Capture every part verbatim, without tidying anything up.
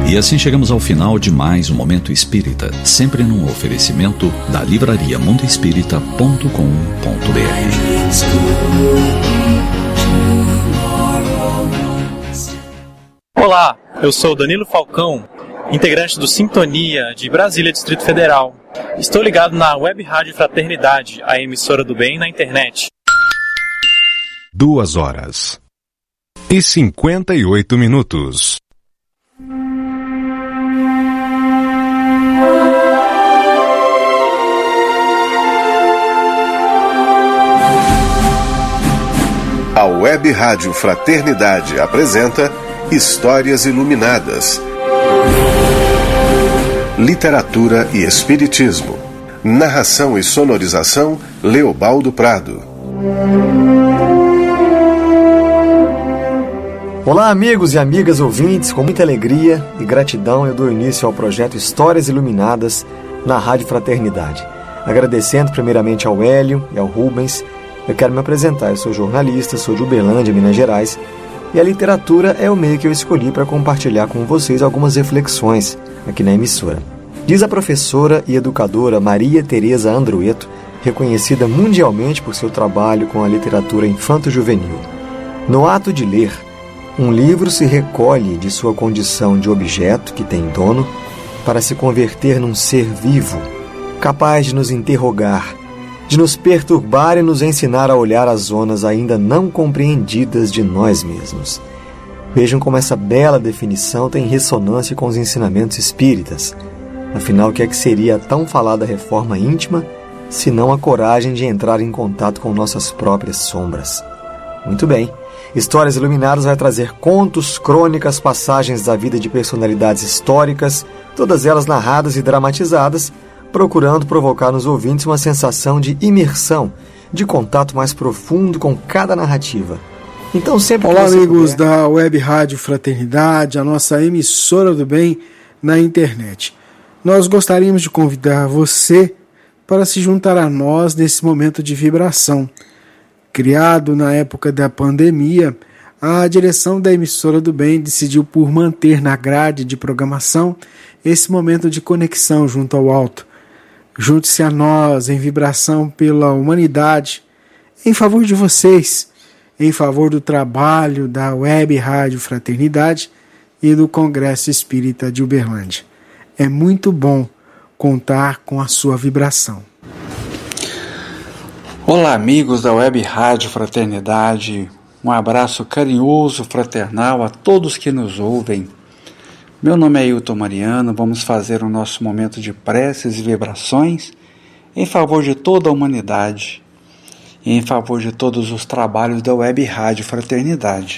E assim chegamos ao final de mais um Momento Espírita, sempre num oferecimento da livraria mundo espírita ponto com ponto b r. Olá, eu sou Danilo Falcão, integrante do Sintonia de Brasília, Distrito Federal. Estou ligado na Web Rádio Fraternidade, a emissora do bem na internet. Duas horas e cinquenta e oito minutos. A Web Rádio Fraternidade apresenta Histórias Iluminadas. Literatura e Espiritismo. Narração e sonorização, Leobaldo Prado. Olá, amigos e amigas ouvintes, com muita alegria e gratidão eu dou início ao projeto Histórias Iluminadas na Rádio Fraternidade. Agradecendo primeiramente ao Hélio e ao Rubens, eu quero me apresentar. Eu sou jornalista, sou de Uberlândia, Minas Gerais, e a literatura é o meio que eu escolhi para compartilhar com vocês algumas reflexões aqui na emissora. Diz a professora e educadora Maria Tereza Andrueto, reconhecida mundialmente por seu trabalho com a literatura infanto-juvenil: no ato de ler, um livro se recolhe de sua condição de objeto que tem dono para se converter num ser vivo, capaz de nos interrogar, de nos perturbar e nos ensinar a olhar as zonas ainda não compreendidas de nós mesmos. Vejam como essa bela definição tem ressonância com os ensinamentos espíritas. Afinal, o que é que seria a tão falada reforma íntima, se não a coragem de entrar em contato com nossas próprias sombras? Muito bem. Histórias Iluminadas vai trazer contos, crônicas, passagens da vida de personalidades históricas, todas elas narradas e dramatizadas, procurando provocar nos ouvintes uma sensação de imersão, de contato mais profundo com cada narrativa. Então, sempre Olá, amigos puder... da Web Rádio Fraternidade, a nossa emissora do bem na internet. Nós gostaríamos de convidar você para se juntar a nós nesse momento de vibração. Criado na época da pandemia, a direção da emissora do bem decidiu por manter na grade de programação esse momento de conexão junto ao alto. Junte-se a nós em vibração pela humanidade, em favor de vocês, em favor do trabalho da Web Rádio Fraternidade e do Congresso Espírita de Uberlândia. É muito bom contar com a sua vibração. Olá, amigos da Web Rádio Fraternidade. Um abraço carinhoso, fraternal a todos que nos ouvem. Meu nome é Hilton Mariano. Vamos fazer o nosso momento de preces e vibrações em favor de toda a humanidade e em favor de todos os trabalhos da Web Rádio Fraternidade.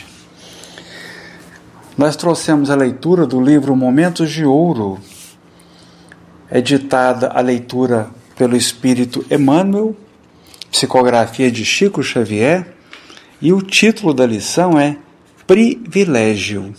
Nós trouxemos a leitura do livro Momentos de Ouro, editada a leitura pelo Espírito Emmanuel, psicografia de Chico Xavier, e o título da lição é Privilégio.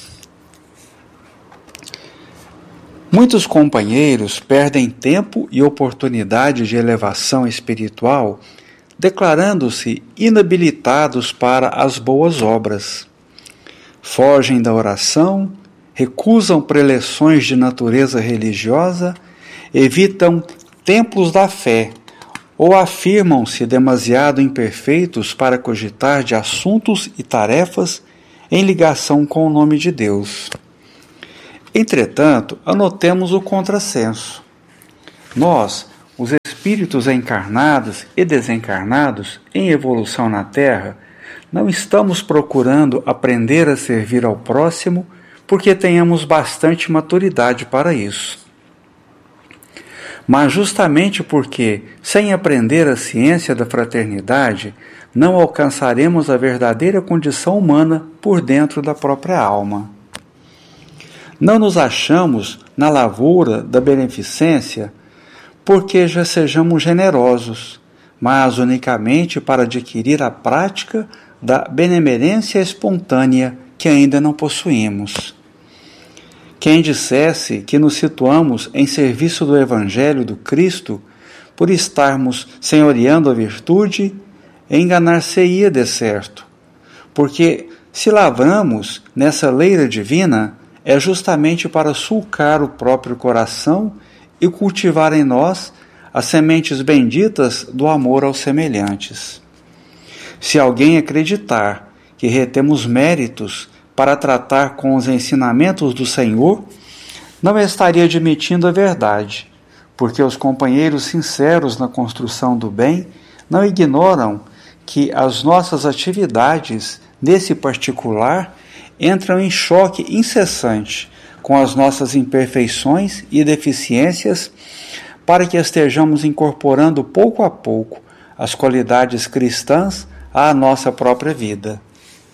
Muitos companheiros perdem tempo e oportunidade de elevação espiritual, declarando-se inabilitados para as boas obras. Fogem da oração, recusam preleções de natureza religiosa, evitam templos da fé, ou afirmam-se demasiado imperfeitos para cogitar de assuntos e tarefas em ligação com o nome de Deus. Entretanto, anotemos o contrassenso. Nós, os espíritos encarnados e desencarnados em evolução na Terra, não estamos procurando aprender a servir ao próximo porque tenhamos bastante maturidade para isso. Mas justamente porque, sem aprender a ciência da fraternidade, não alcançaremos a verdadeira condição humana por dentro da própria alma. Não nos achamos na lavoura da beneficência porque já sejamos generosos, mas unicamente para adquirir a prática da benemerência espontânea que ainda não possuímos. Quem dissesse que nos situamos em serviço do Evangelho do Cristo por estarmos senhoreando a virtude, enganar-se-ia de certo, porque se lavramos nessa leira divina, é justamente para sulcar o próprio coração e cultivar em nós as sementes benditas do amor aos semelhantes. Se alguém acreditar que retemos méritos para tratar com os ensinamentos do Senhor, não estaria admitindo a verdade, porque os companheiros sinceros na construção do bem não ignoram que as nossas atividades, nesse particular, entram em choque incessante com as nossas imperfeições e deficiências, para que estejamos incorporando pouco a pouco as qualidades cristãs à nossa própria vida.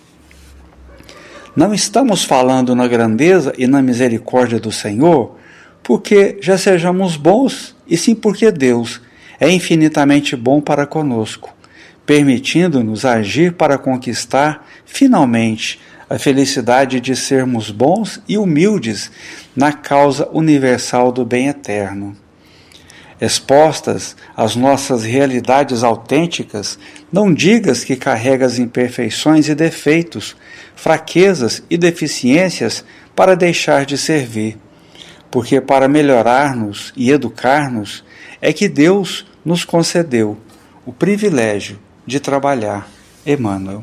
Não estamos falando na grandeza e na misericórdia do Senhor porque já sejamos bons, e sim porque Deus é infinitamente bom para conosco, permitindo-nos agir para conquistar, finalmente, a felicidade de sermos bons e humildes na causa universal do bem eterno. Expostas às nossas realidades autênticas, não digas que carregas imperfeições e defeitos, fraquezas e deficiências para deixar de servir, porque para melhorar-nos e educar-nos é que Deus nos concedeu o privilégio de trabalhar. Emmanuel.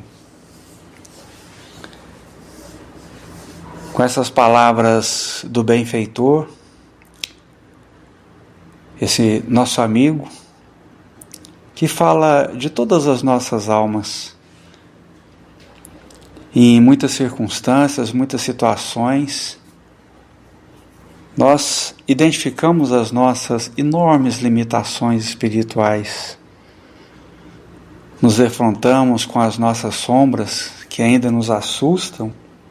Com essas palavras do benfeitor, esse nosso amigo, que fala de todas as nossas almas, e em muitas circunstâncias, muitas situações, nós identificamos as nossas enormes limitações espirituais, nos defrontamos com as nossas sombras que ainda nos assustam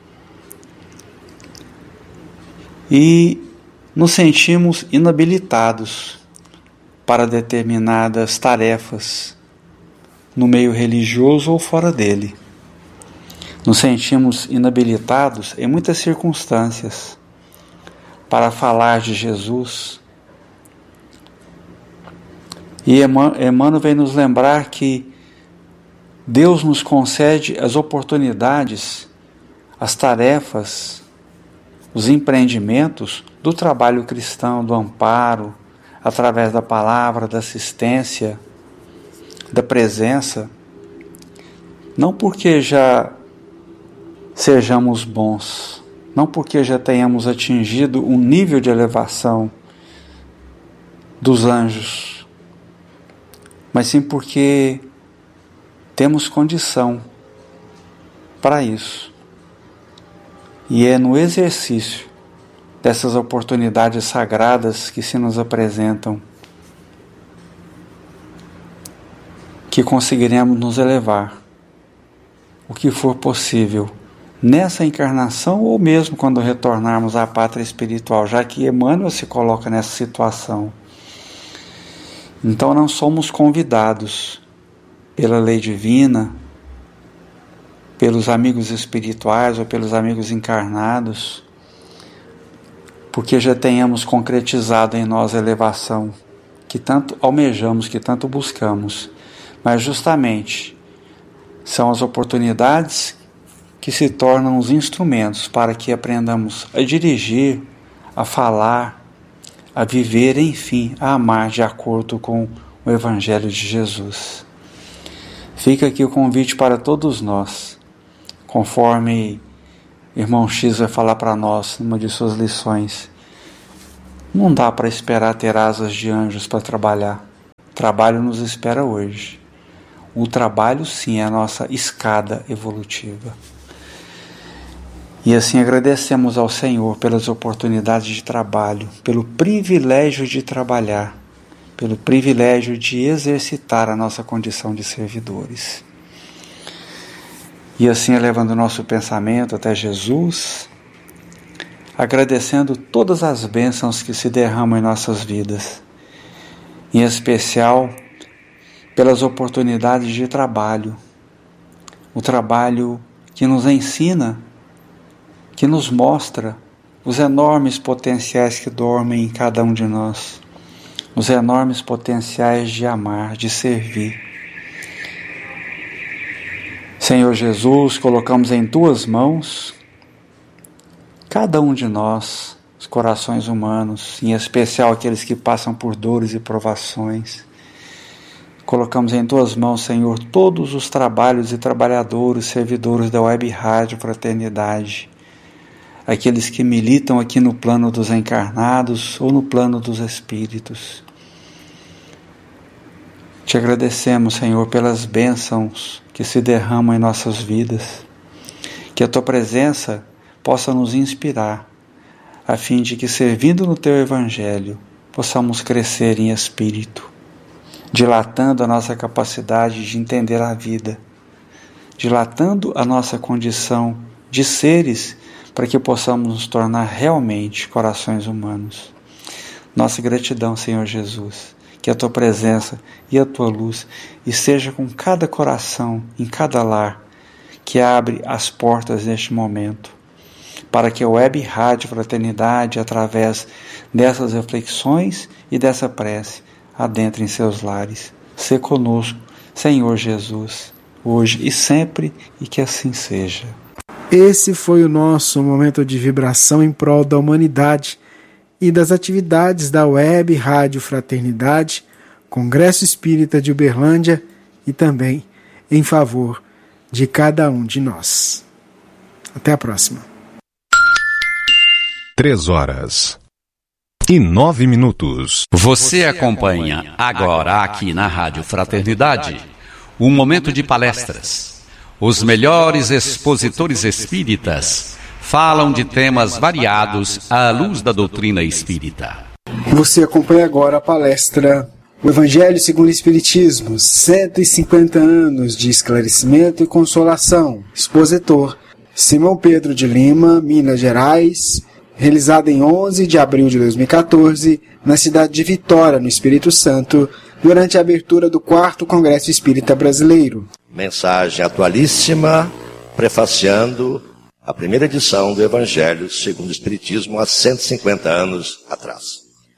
e nos sentimos inabilitados para determinadas tarefas no meio religioso ou fora dele. Nos sentimos inabilitados em muitas circunstâncias para falar de Jesus. E Emmanuel vem nos lembrar que Deus nos concede as oportunidades, as tarefas, os empreendimentos do trabalho cristão, do amparo, através da palavra, da assistência, da presença, não porque já sejamos bons, não porque já tenhamos atingido um nível de elevação dos anjos, mas sim porque temos condição para isso. E é no exercício dessas oportunidades sagradas que se nos apresentam que conseguiremos nos elevar, o que for possível, nessa encarnação ou mesmo quando retornarmos à pátria espiritual, já que Emmanuel se coloca nessa situação. Então não somos convidados pela lei divina, pelos amigos espirituais ou pelos amigos encarnados, porque já tenhamos concretizado em nós a elevação que tanto almejamos, que tanto buscamos, mas justamente são as oportunidades que se tornam os instrumentos para que aprendamos a dirigir, a falar, a viver, enfim, a amar de acordo com o Evangelho de Jesus. Fica aqui o convite para todos nós, conforme irmão X vai falar para nós numa de suas lições. Não dá para esperar ter asas de anjos para trabalhar. O trabalho nos espera hoje. O trabalho, sim, é a nossa escada evolutiva. E assim agradecemos ao Senhor pelas oportunidades de trabalho, pelo privilégio de trabalhar, pelo privilégio de exercitar a nossa condição de servidores. E assim elevando o nosso pensamento até Jesus, agradecendo todas as bênçãos que se derramam em nossas vidas, em especial pelas oportunidades de trabalho, o trabalho que nos ensina, que nos mostra os enormes potenciais que dormem em cada um de nós, os enormes potenciais de amar, de servir. Senhor Jesus, colocamos em Tuas mãos cada um de nós, os corações humanos, em especial aqueles que passam por dores e provações. Colocamos em tuas mãos, Senhor, todos os trabalhos e trabalhadores, servidores da Web Rádio Fraternidade, aqueles que militam aqui no plano dos encarnados ou no plano dos espíritos. Te agradecemos, Senhor, pelas bênçãos que se derramam em nossas vidas, que a tua presença possa nos inspirar, a fim de que, servindo no teu Evangelho, possamos crescer em espírito, dilatando a nossa capacidade de entender a vida, dilatando a nossa condição de seres, para que possamos nos tornar realmente corações humanos. Nossa gratidão, Senhor Jesus, que a tua presença e a tua luz esteja com cada coração, em cada lar, que abre as portas neste momento, para que a Web Rádio Fraternidade, através dessas reflexões e dessa prece, adentre em seus lares. Sê conosco, Senhor Jesus, hoje e sempre, e que assim seja. Esse foi o nosso momento de vibração em prol da humanidade e das atividades da Web Rádio Fraternidade, Congresso Espírita de Uberlândia e também em favor de cada um de nós. Até a próxima. Três horas e nove minutos. Você acompanha agora aqui na Rádio Fraternidade um momento de palestras. Os melhores expositores espíritas falam de temas variados à luz da doutrina espírita. Você acompanha agora a palestra O Evangelho segundo o Espiritismo, cento e cinquenta anos de esclarecimento e consolação. Expositor Simão Pedro de Lima, Minas Gerais, realizada em onze de abril de dois mil e quatorze, na cidade de Vitória, no Espírito Santo, durante a abertura do quarto Congresso Espírita Brasileiro. Mensagem atualíssima, prefaciando a primeira edição do Evangelho segundo o Espiritismo há cento e cinquenta anos atrás.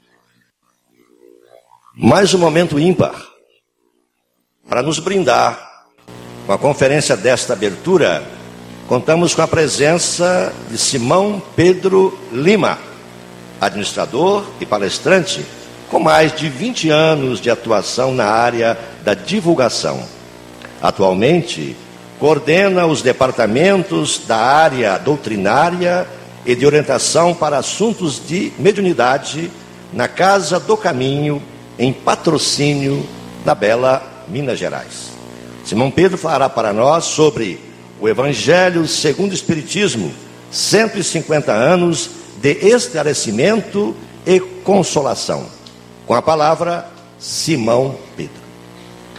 Mais um momento ímpar para nos brindar com a conferência desta abertura. Contamos com a presença de Simão Pedro Lima, administrador e palestrante com mais de vinte anos de atuação na área da divulgação. Atualmente, coordena os departamentos da área doutrinária e de orientação para assuntos de mediunidade na Casa do Caminho, em Patrocínio, na bela Minas Gerais. Simão Pedro falará para nós sobre o Evangelho segundo o Espiritismo, cento e cinquenta anos de esclarecimento e consolação. Com a palavra, Simão Pedro.